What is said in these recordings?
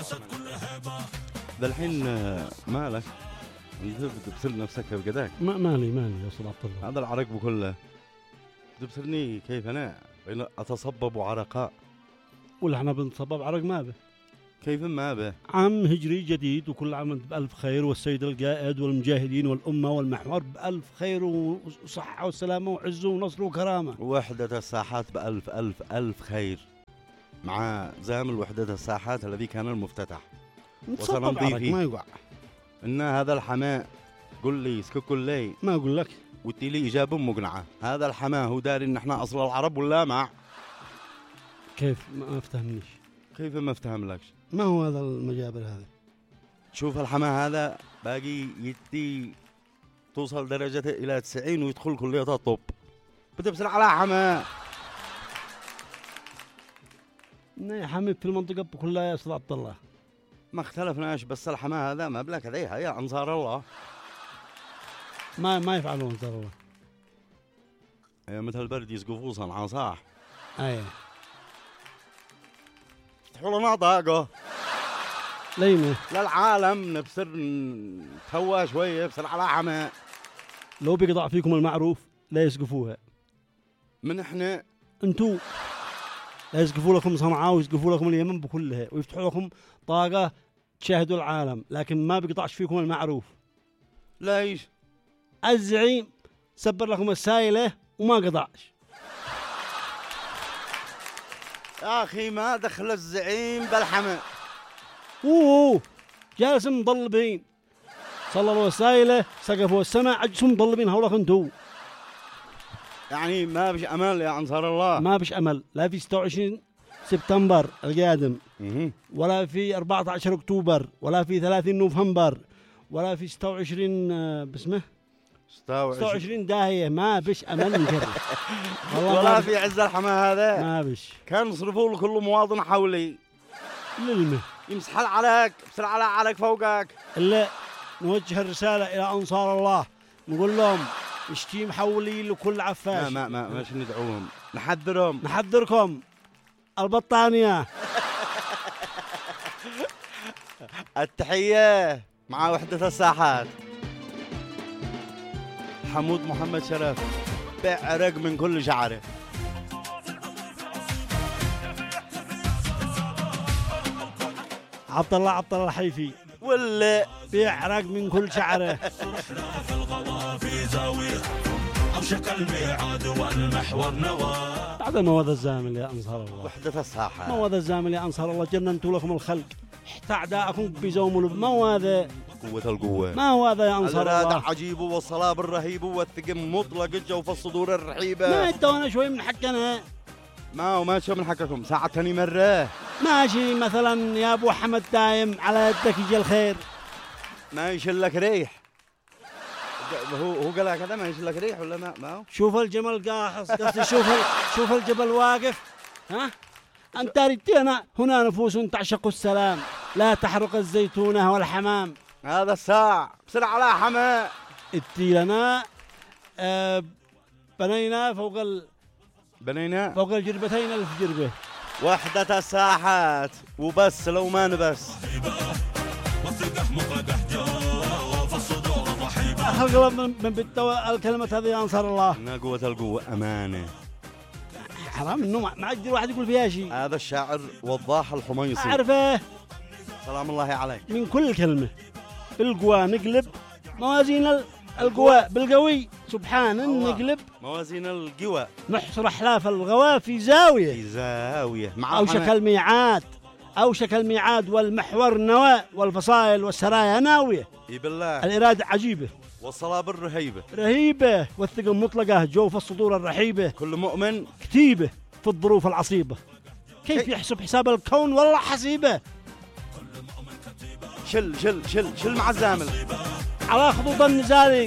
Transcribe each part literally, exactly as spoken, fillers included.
ذا الحين مالك تبصر نفسك في قداك؟ ما مالي مالي يا أستاذ عبد الله. هذا العرق بكله تبصرني كيف أنا أتصبب عرقاء، ولا احنا بنتصبب عرق ما به؟ كيف ما به؟ عام هجري جديد وكل عام وانت بألف خير، والسيد القائد والمجاهدين والأمة والمحور بألف خير وصحة وسلامة وعز ونصر وكرامة. وحدة الساحات بألف ألف ألف خير، مع زامل وحدة الساحات الذي كان المفتتح. نتصبب عرق ما يقع. إن هذا الحماء قل لي سكك لي ما أقول لك وتي لي إجابة مقنعة. هذا الحماء هو داري إن إحنا أصل العرب ولا مع؟ كيف ما افتهمنيش؟ كيف ما افتهم لكش؟ ما هو هذا المجابر هذا؟ شوف الحماء هذا باقي يدي توصل درجته إلى تسعين ويدخل كلية الطب، بتبصر على حماء. يا حميد في المنطقة كلها يا أستاذ عبد الله. ما اختلفناش، بس الحماء هذا ما بلا كذا يا أنصار الله. ما ما يفعلون أنصار الله. يا مثل البرد يسقفوا صنعاء صح؟ أيه. فتحوا لنا طاقة. ليمة. للعالم نبصر نتهوى شوية بصر على حماء. لو بيقطع فيكم المعروف لا يسقفوها. من احنا؟ انتو. لا يسقفوا لكم صنعاء ويسقفوا لكم اليمن بكلها ويفتحوا لكم طاقة تشاهدوا العالم، لكن ما بيقطعش فيكم المعروف. ليش؟ الزعيم سبر لكم السايلة وما قطعش. يا أخي ما دخل الزعيم بالحماء. اوه جالس مضلبين، صلوا السايلة سقفوا السماء عجسوا مضلبين هؤلاء انتو. يعني ما بش أمل يا أنصار الله؟ ما بش أمل، لا في ستة وعشرين سبتمبر القادم، ولا في أربعة عشر أكتوبر، ولا في ثلاثين نوفمبر، ولا في ستة وعشرين باسمه ستة وعشرين داهية. ما بش أمل نكرر. ولا في عز الحماء هذا ما بش. كان يصرفوا لكل مواطن حولي للمه يمسح عليك بسرعة على عليك فوقك. إلا نوجه الرسالة إلى أنصار الله نقول لهم اشتي محولي لكل عفاش. ما ما ما ماش ندعوهم، نحذرهم نحذركم البطانية. التحية مع وحدة الساحات. حمود محمد شرف بعرق من كل شعره. عبد الله عبد الله الحيفي ولا بيعرق من كل شعره. في الغضا في زاوية أوشك الميعاد والمحور نوى. بعد مواد الزامل يا أنصار الله. وحدة الساحات. مواد الزامل يا أنصار الله جننتوا لكم الخلق، حتى أعداءكم بيزوموا. ما هو هذا؟ قوة القوة. ما هو هذا يا أنصار الله؟ الإرادة عجيب والصلاب الرهيب والثقم مطلق الجوف الصدور الرحيبة. ما يدونا شوي من حقنا. ما هو ماشي من حقكم ساعتني مرة. ماشي مثلا يا أبو حمد دايم على يدك يجي الخير. ما يشلك ريح. هو هو قال كذا ما يشلك ريح ولا ما ما هو؟ شوف الجمل قاحص قصدي شوف شوف الجبل واقف. ها أنت ردينا هنا نفوس تعشق السلام لا تحرق الزيتونة والحمام. هذا الساع بسرعة على حماء. ادي لنا آه بنينا فوق ال بنينا فوق الجربتين ألف جربة. وحدة الساحات وبس لو ما نبس. الحلقة من من بالتو الكلمة هذه يا أنصار الله. إن قوة القوة أمانة. حرام إنه ما عاد واحد يقول فيها شيء. هذا الشاعر وضاح الحميصي. أعرفه. سلام الله عليك. من كل كلمة بالقوى نقلب موازين القوى بالقوي سبحان نقلب موازين القوى. نحصر أحلاف الغواء في زاوية. في زاوية مع أو شكل ميعاد أو شكل ميعاد والمحور نواة والفصائل والسرايا ناوية. اي بالله. الإرادة عجيبة والصلابة رهيبة رهيبة والثقة مطلقة جوف الصدور الرحيبة. كل مؤمن كتيبة في الظروف العصيبة. كيف يحسب حساب الكون والله حسيبة. شل شل شل شل مع الزامل على خطوط النزال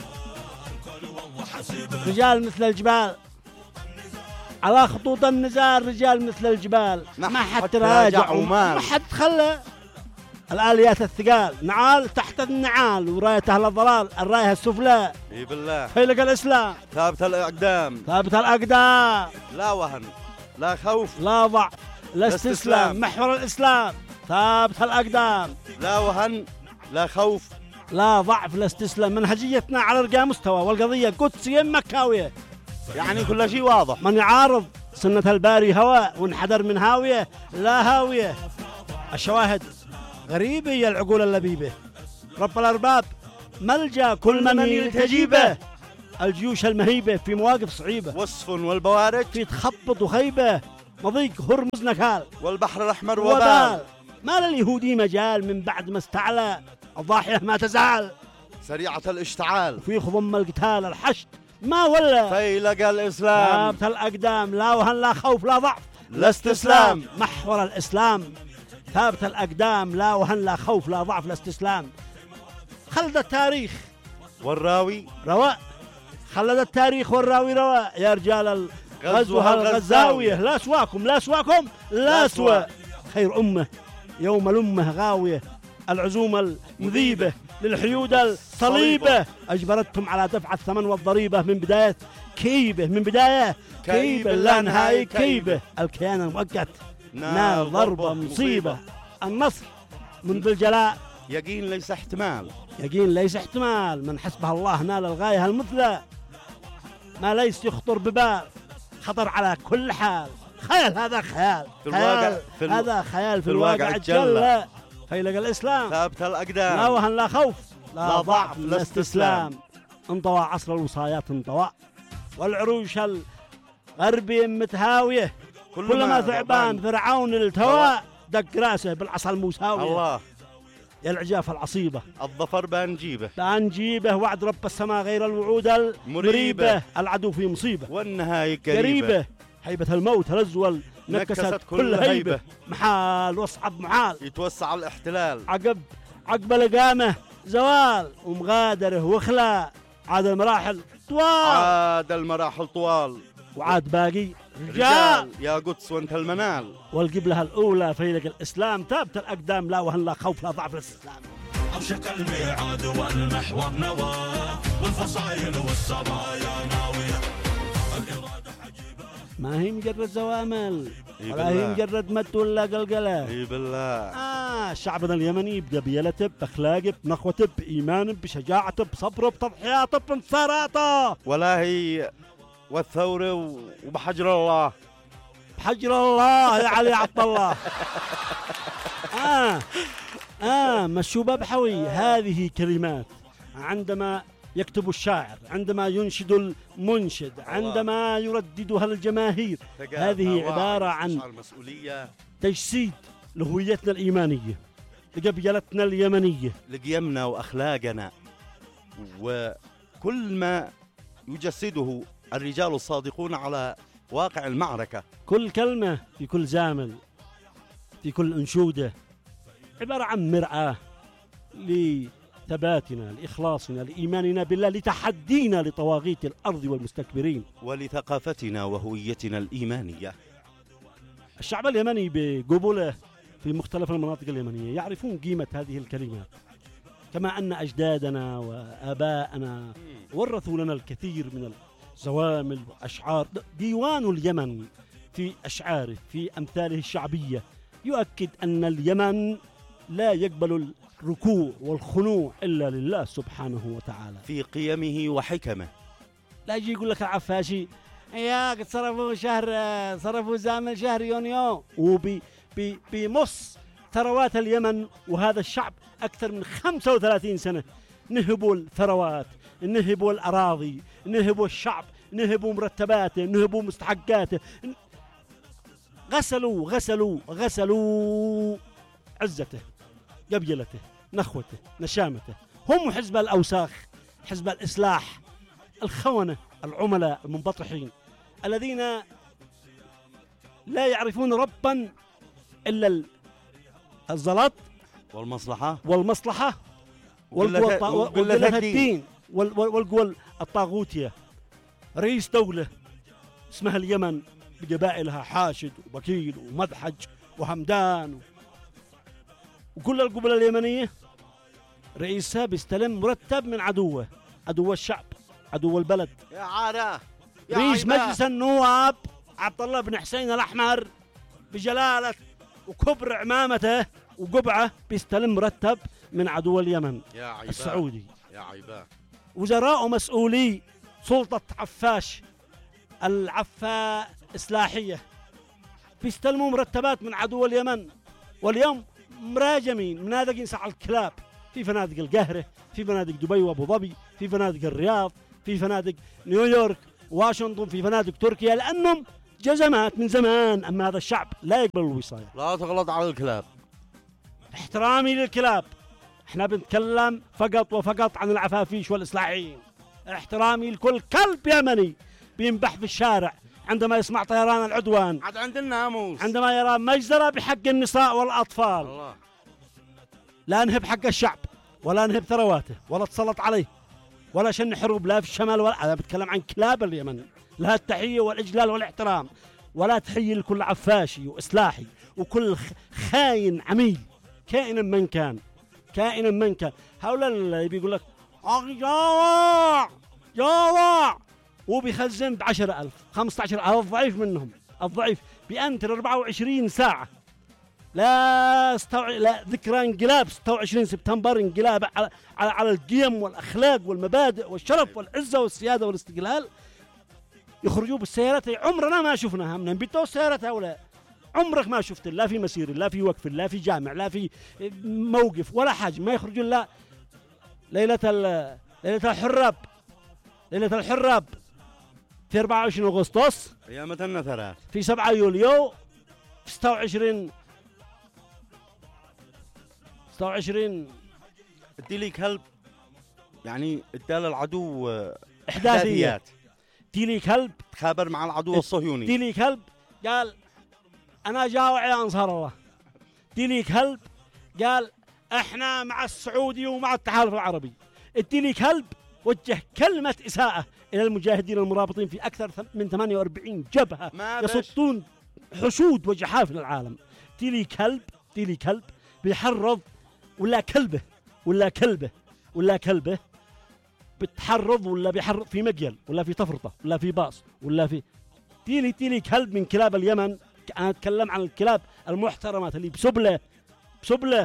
رجال مثل الجبال. على خطوط النزال رجال مثل الجبال. ما حد تراجع وما حد خلى الآليات الثقال نعال تحت النعال وراية أهل الضلال الراية السفلى. اي بالله. فيلق الإسلام ثابت الأقدام ثابت الأقدام. لا وهن لا خوف لا ضعف لا استسلام. محور الإسلام ثابت الأقدام، لا وهن لا خوف لا ضعف لا استسلام. منهجيتنا على أرقى مستوى، والقضية قدسية مكاوية، يعني كل شيء واضح. من يعارض سنة الباري هواء وانحدر من هاوية لا هاوية. الشواهد غريبة يا العقول اللبيبة، رب الأرباب ملجأ كل من يلتجي به. الجيوش المهيبة في مواقف صعيبة، وصف والبوارج في تخبط وخيبة، مضيق هرمز نكال، والبحر الأحمر وبال. وبال. ما لليهودي مجال من بعد ما استعلى، الضاحية ما تزال، سريعة الاشتعال في خضم القتال الحشد ما ولا. فيلق الإسلام ثابت الأقدام، لا وهن لا خوف لا ضعف لا استسلام. محور الإسلام ثابت الأقدام، لا وهن لا خوف لا ضعف لا استسلام. خلد التاريخ والراوي رواء، خلد التاريخ والراوي رواء. يا رجال الغزوة الغزاوية، لا سواكم لا سواكم لا سوا. خير أمة يوم الأمة غاوية، العزومة المذيبة للحيود الصليبة. أجبرتهم على دفع الثمن والضريبة من بداية كيبة، من بداية كيبة لا نهاية كيبة. الكيان المؤقت نال ضربة مصيبة. النصر منذ الجلاء يقين ليس احتمال، يقين ليس احتمال. من حسبها الله نال الغاية المثلى، ما ليس يخطر ببال خطر على كل حال. خيال هذا خيال في الواقع في الو... هذا خيال في, في الواقع الجلة. فيلق الإسلام ثابت الأقدام، لا وهن لا خوف لا, لا ضعف لا استسلام. انطوى عصر الوصايات انطوى، والعروش الغربي متهاوية. كلما ثعبان فرعون التوى، دق راسه بالعصا الموساوية. الله يا العجاف العصيبة الظفر بنجيبه بنجيبه. وعد رب السماء غير الوعود المريبة. العدو في مصيبة والنهاية قريبة, قريبة. هيبة الموت هلزول نكست, نكست كل هيبة, هيبة. محال واصعب محال يتوسع الاحتلال. عقب عقب الإقامة زوال ومغادره وخلاء. عاد المراحل طوال عاد المراحل طوال، وعاد باقي رجال يا قدس وانت المنال. والقبلة الأولى فيلق الإسلام ثابت الأقدام، لا وهن لا خوف لا ضعف الاستسلام. أوشك الميعاد والمحور نوى، والفصائل والسرايا ناوية. الإرادة حجيبة ما هي مجرد زوامل ولا هي مجرد مد ولا قلقلة. اي بالله. آه شعبنا اليمني بقبيلته بأخلاقه بنخوته بإيمانه بشجاعته بصبره بتضحياته بانتصاراته. ولا هي والثورة وبحجر الله، بحجر الله يا علي عبد الله. آه آه مشوبة بحوي. هذه كلمات عندما يكتب الشاعر، عندما ينشد المنشد، عندما يرددها الجماهير. هذه عبارة عن تجسيد لهويتنا الإيمانية، لقبيلتنا اليمنية، لقيمنا وأخلاقنا، وكل ما يجسده الرجال الصادقون على واقع المعركة. كل كلمة في كل زامل في كل أنشودة عبارة عن مرآة لثباتنا، لإخلاصنا، لإيماننا بالله، لتحدينا لطواغيت الأرض والمستكبرين، ولثقافتنا وهويتنا الإيمانية. الشعب اليمني بقبله في مختلف المناطق اليمنية يعرفون قيمة هذه الكلمات، كما أن أجدادنا وآباءنا ورثوا لنا الكثير من الزوامل وأشعار. ديوان اليمن في أشعاره في أمثاله الشعبية يؤكد أن اليمن لا يقبل الركوع والخنوع إلا لله سبحانه وتعالى في قيمه وحكمه. لا يجي يقول لك العفاشي يا قد صرفوا شهر صرفوا زامل شهر يونيو وبي بي بمص ثروات اليمن وهذا الشعب أكثر من خمسة وثلاثين سنة. نهبوا الثروات، نهبوا الأراضي، نهبوا الشعب، نهبوا مرتباته، نهبوا مستحقاته، غسلوا غسلوا غسلوا عزته، قبيلته، نخوته، نشامته. هم حزب الأوساخ، حزب الإصلاح، الخونة، العملاء المنبطحين الذين لا يعرفون ربا إلا الزلط والمصلحة والمصلحة والقوة الدين والقوى الطاغوتية. رئيس دولة اسمها اليمن بقبائلها حاشد وبكيل ومدحج وهمدان وكل القبلة اليمنية رئيسها بيستلم مرتب من عدوه، عدو الشعب، عدو البلد. يا عارة يا رئيس مجلس النواب عبد الله بن حسين الأحمر بجلالة وكبر عمامته وقبعة بيستلم مرتب من عدو اليمن يا عيباه السعودي. يا عيباه. وزراء ومسؤولي سلطة عفاش العفا إصلاحية بيستلموا مرتبات من عدو اليمن، واليوم مراجمين منادقين على الكلاب في فنادق القاهرة، في فنادق دبي وابو ظبي، في فنادق الرياض، في فنادق نيويورك، واشنطن، في فنادق تركيا، لأنهم جزمات من زمان. أما هذا الشعب لا يقبل الوصاية. لا تغلط على الكلاب. احترامي للكلاب، احنا بنتكلم فقط وفقط عن العفافيش والإصلاحيين. احترامي لكل كلب يمني بينبح في الشارع عندما يسمع طيران العدوان، عاد عند الناموس، عندما يرى مجزرة بحق النساء والأطفال. الله. لا نهب حق الشعب، ولا نهب ثرواته، ولا تسلط عليه، ولا شن حروب لا في الشمال ولا. أنا بتكلم عن كلاب اليمن، لها التحية والإجلال والاحترام، ولا تحية لكل عفاشي وإصلاحي وكل خاين عميل كائنا من كان، كائنا من كان. هؤلاء اللي بيقول لك جاوع جاوع وبيخزن بعشرة ألف خمسة عشر ألف، الضعيف منهم، الضعيف بينتر أربعة وعشرين ساعة. لا استوع... لا ذكرى انقلاب ستة وعشرين سبتمبر، انقلاب على على, على القيم والأخلاق والمبادئ والشرف والعزة والسيادة والاستقلال. يخرجوا بالسيارات عمرنا ما شفناها من بيتوا السيارات هؤلاء، عمرك ما شفت لا في مسير لا في وقف لا في جامع لا في موقف ولا حاجة. ما يخرجون لا ليلة ال... ليلة الحراب، ليلة الحراب في أربعة وعشرين أغسطس، أيام النثرات في سبعة يوليو، في ستة وعشرين ستة وعشرين ادي لي كلب، يعني ادى للعدو إحداثيات. ادي لي كلب تخابر مع العدو الصهيوني. ادي لي كلب قال أنا جاوع يا أنصار الله. ادي لي كلب قال احنا مع السعودي ومع التحالف العربي. ادي لي كلب وجه كلمة إساءة إلى المجاهدين المرابطين في أكثر من ثمانية وأربعين جبهة يسطون حشود وجحافل العالم. ادي لي كلب، ادي لي كلب بيحرض، ولا كلبه ولا كلبه ولا كلبه بتحرض ولا بيحرض في مقيل ولا في تفرطة ولا في باص ولا في. تيلي تيلي كلب من كلاب اليمن. أنا أتكلم عن الكلاب المحترمات اللي بسبلة بسبلة.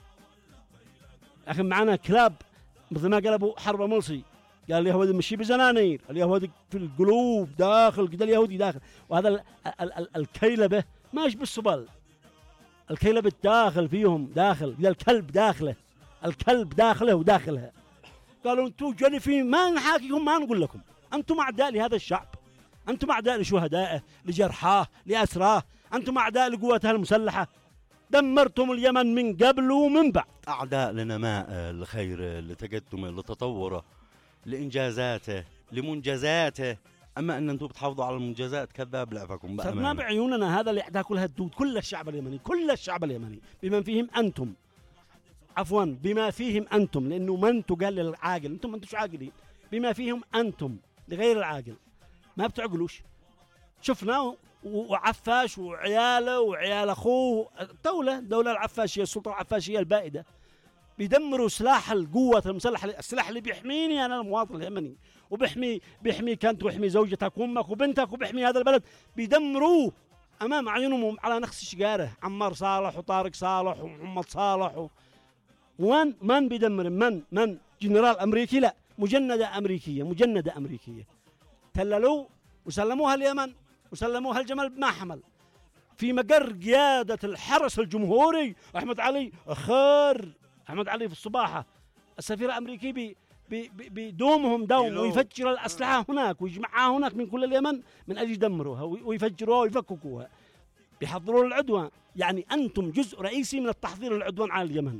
أخي معنا كلاب مثل ما قال أبو حرب ملصي، قال اليهود مشي بزنانير، اليهود في القلوب داخل كده، اليهودي داخل. وهذا ال ال ال الكيلبة ماش بالسبل، الكيلبة داخل فيهم داخل، إذا الكلب داخله، الكلب داخله وداخلها. قالوا أنتم جلفين ما نحاكيكم، ما نقول لكم، أنتم أعداء لهذا الشعب، أنتم أعداء لشهدائه لجرحاه لأسراه، أنتم أعداء لقواتها المسلحة. دمرتم اليمن من قبل ومن بعد. أعداء لنماء لخيره لتقدمه لتطوره لإنجازاته لمنجزاته. أما أن أنتم بتحافظوا على المنجزات كذاب لعبكم. صرنا بعيوننا هذا اللي أعداء كل هالدود، كل الشعب اليمني، كل الشعب اليمني بما فيهم أنتم، عفوا بما فيهم أنتم، لأنه من تقال للعاقل، أنتم ما أنتوش عاقلين، بما فيهم أنتم لغير العاقل ما بتعقلوش. شفناه وعفاش وعياله وعيال أخوه، الدولة الدولة العفاشية، السلطة العفاشية البائدة بيدمروا سلاح القوة المسلحة، السلاح اللي بيحميني أنا المواطن اليمني، وبيحمي بيحمي كانت ويحمي زوجتك وأمك وبنتك وبيحمي هذا البلد، بيدمروه أمام عيونهم على نقص شجارة. عمار صالح وطارق صالح ومحمد صالح و... وين من بيدمر من من جنرال أمريكي، لا مجندة أمريكية، مجندة أمريكية تللوا وسلموها اليمن وسلموها الجمل ما حمل في مقر قيادة الحرس الجمهوري أحمد علي خير أحمد علي في الصباحة. السفير الأمريكي بي بي بيدومهم دوم ويفجر الأسلحة هناك ويجمعها هناك من كل اليمن من أجل يدمروها ويفجروها ويفككوها، بيحضروا العدوان. يعني أنتم جزء رئيسي من التحضير للعدوان على اليمن.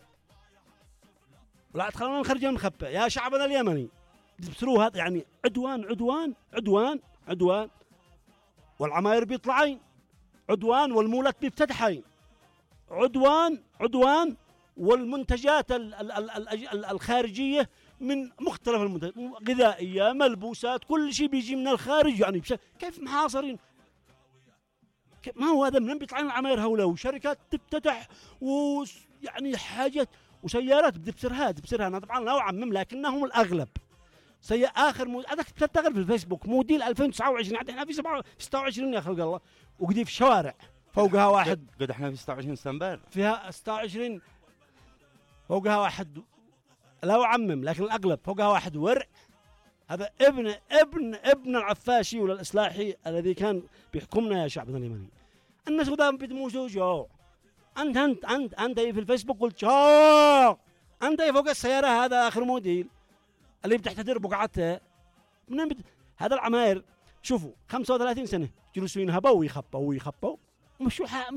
ولا تخلونا نخرج من خبة يا شعبنا اليمني، تبصروا هذا يعني عدوان عدوان عدوان عدوان، والعماير بيطلعين عدوان، والمولات بيفتتحين عدوان عدوان، والمنتجات ال ال ال ال الخارجية من مختلف المنتجات، غذائية ملبوسات كل شيء بيجي من الخارج. يعني كيف محاصرين؟ ما هو هذا من بيطلعين العماير هؤلاء، وشركات تفتتح ويعني حاجات وسيارات بتبصرها تبصرها. أنا طبعا لا أعمم لكنهم الأغلب. سي آخر مو هذاك بتشتغل في الفيسبوك موديل ألفين وتسعة وعشرين، احنا في ستة وعشرين يا خلق الله، وقدي في الشوارع فوقها واحد قد احنا في ستة وعشرين سنبال فيها ستة وعشرين فوقها واحد لا أعمم لكن الأغلب فوقها واحد ورع. هذا ابن ابن ابن العفاشي ولا الإصلاحي الذي كان بيحكمنا يا شعبنا اليمني. الناس قدام بتموتوا جوع. أنت أنت أنت أنت في الفيسبوك قلت شاق. أنت فوق السيارة هذا آخر موديل اللي بتحتدر بقعته. منين بت... هذا العماير شوفوا خمسة وثلاثين سنة جلسوا ينهبوا ويخبوا ويخبوا مشوا